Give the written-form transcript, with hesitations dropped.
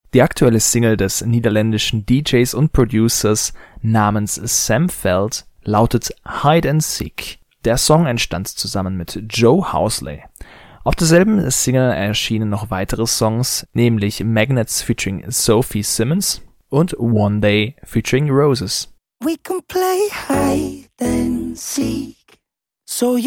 Die aktuelle Single des niederländischen DJs und Producers namens Sam Veld lautet Hide and Seek. Der Song entstand zusammen mit Joe Housley. Auf derselben Single erschienen noch weitere Songs, nämlich Magnets featuring Sophie Simmons und One Day featuring Roses. We can play hide and seek. So